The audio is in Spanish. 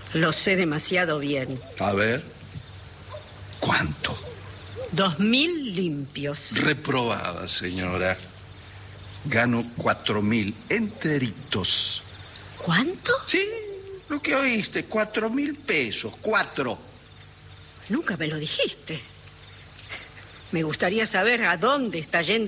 Lo sé demasiado bien. A ver, ¿cuánto? 2.000 limpios. Reprobada, señora. Gano 4.000 enteritos. ¿Cuánto? Sí, lo que oíste, 4.000 pesos, 4. Nunca me lo dijiste. Me gustaría saber a dónde está yendo